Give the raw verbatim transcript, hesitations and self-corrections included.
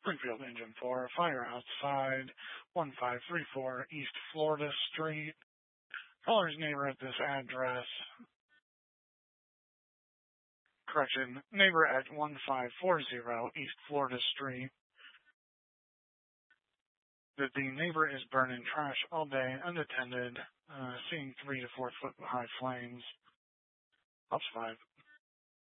Springfield Engine four, fire outside one five three four East Florida Street. Caller's neighbor at this address. Correction, neighbor at one five four zero East Florida Street. That the neighbor is burning trash all day, unattended, uh, seeing three to four foot high flames. Ups five.